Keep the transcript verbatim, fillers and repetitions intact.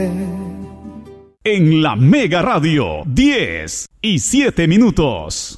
En la Mega Radio, diez y siete minutos.